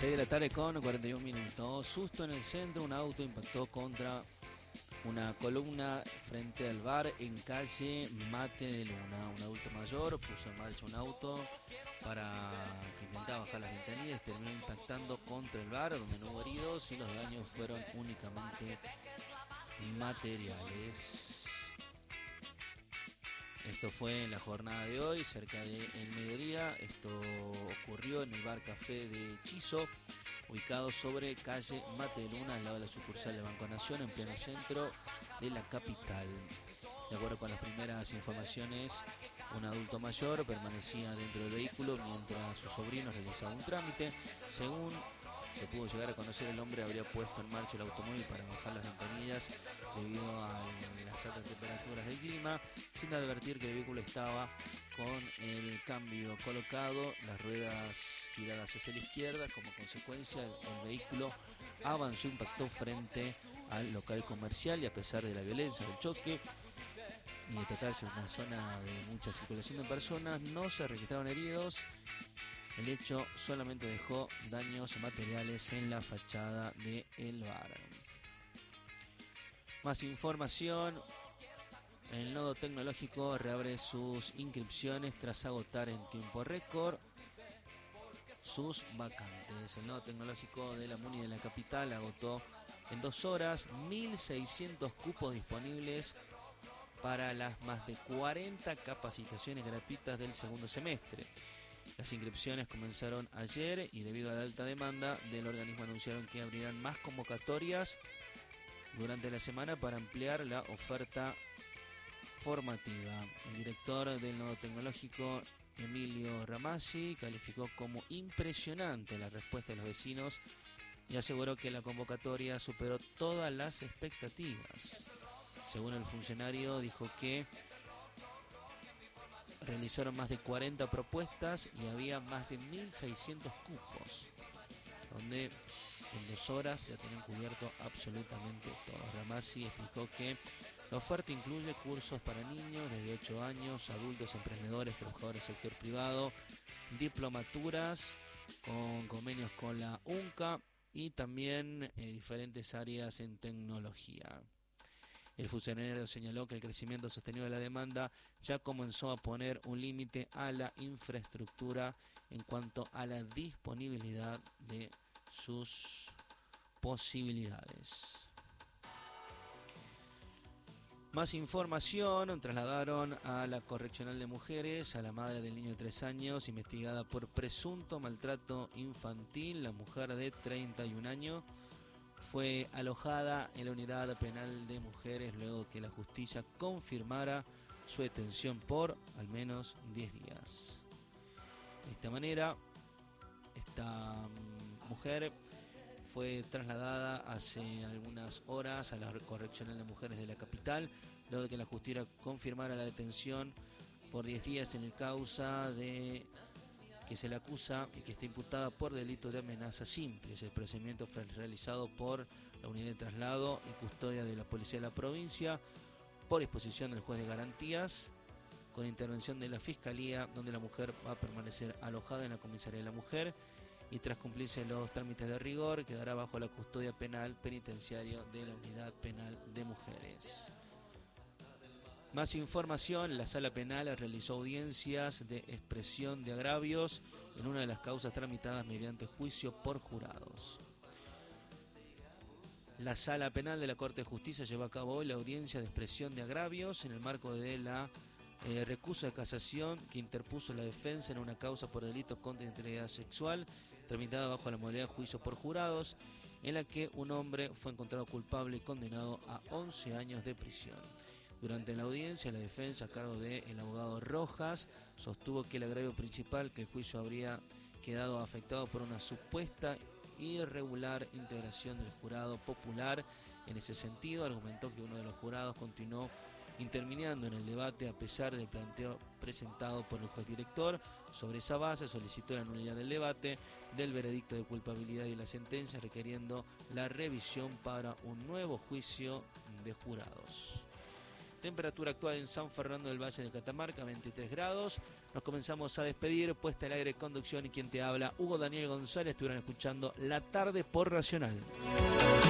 6 de la tarde con 41 minutos. Susto en el centro, un auto impactó contra una columna frente al bar en calle Mate de Luna. Un adulto mayor puso en marcha un auto para que intentaba bajar las ventanillas, terminó impactando contra el bar, donde no hubo heridos y los daños fueron únicamente materiales. Esto fue en la jornada de hoy, cerca del mediodía. Esto ocurrió en el bar Café de Chizo, ubicado sobre calle Mate de Luna, al lado de la sucursal de Banco Nación, en pleno centro de la capital. De acuerdo con las primeras informaciones, un adulto mayor permanecía dentro del vehículo mientras sus sobrinos realizaban un trámite. Según se pudo llegar a conocer, el hombre habría puesto en marcha el automóvil para bajar las ventanillas debido a las altas temperaturas del clima, sin advertir que el vehículo estaba con el cambio colocado, las ruedas giradas hacia la izquierda. Como consecuencia, el vehículo avanzó, impactó frente al local comercial y, a pesar de la violencia del choque y de tratarse de una zona de mucha circulación de personas, no se registraron heridos. El hecho solamente dejó daños materiales en la fachada del bar. Más información. El nodo tecnológico reabre sus inscripciones tras agotar en tiempo récord sus vacantes. El nodo tecnológico de la MUNI de la capital agotó en 2 horas 1.600 cupos disponibles para las más de 40 capacitaciones gratuitas del segundo semestre. Las inscripciones comenzaron ayer y, debido a la alta demanda del organismo, anunciaron que abrirán más convocatorias durante la semana para ampliar la oferta formativa. El director del nodo tecnológico, Emilio Ramazzi, calificó como impresionante la respuesta de los vecinos y aseguró que la convocatoria superó todas las expectativas. Según el funcionario, dijo que realizaron más de 40 propuestas y había más de 1.600 cupos, donde en 2 horas ya tienen cubierto absolutamente todo. Ramazzi explicó que la oferta incluye cursos para niños desde 8 años, adultos, emprendedores, trabajadores del sector privado, diplomaturas con convenios con la UNCA y también diferentes áreas en tecnología. El funcionario señaló que el crecimiento sostenido de la demanda ya comenzó a poner un límite a la infraestructura en cuanto a la disponibilidad de sus posibilidades. Más información. Trasladaron a la correccional de mujeres a la madre del niño de 3 años, investigada por presunto maltrato infantil. La mujer, de 31 años, fue alojada en la unidad penal de mujeres luego que la justicia confirmara su detención por al menos 10 días. De esta manera, esta mujer fue trasladada hace algunas horas a la correccional de mujeres de la capital, luego de que la justicia confirmara la detención por 10 días en el causa de que se le acusa y que está imputada por delito de amenaza simple. El procedimiento fue realizado por la unidad de traslado y custodia de la policía de la provincia, por disposición del juez de garantías, con intervención de la fiscalía, donde la mujer va a permanecer alojada en la comisaría de la mujer y, tras cumplirse los trámites de rigor, quedará bajo la custodia penal penitenciaria de la unidad penal de mujeres. Más información. La sala penal realizó audiencias de expresión de agravios en una de las causas tramitadas mediante juicio por jurados. La sala penal de la Corte de Justicia llevó a cabo hoy la audiencia de expresión de agravios en el marco de la recurso de casación que interpuso la defensa en una causa por delitos contra la integridad sexual, tramitada bajo la modalidad de juicio por jurados, en la que un hombre fue encontrado culpable y condenado a 11 años de prisión. Durante la audiencia, la defensa, a cargo del abogado Rojas, sostuvo que el agravio principal, que el juicio habría quedado afectado por una supuesta irregular integración del jurado popular. En ese sentido, argumentó que uno de los jurados continuó interviniendo en el debate a pesar del planteo presentado por el juez director. Sobre esa base, solicitó la nulidad del debate, del veredicto de culpabilidad y la sentencia, requiriendo la revisión para un nuevo juicio de jurados. Temperatura actual en San Fernando del Valle de Catamarca, 23 grados. Nos comenzamos a despedir, puesta al aire, conducción y quien te habla, Hugo Daniel González. Estuvieron escuchando La Tarde por Racional.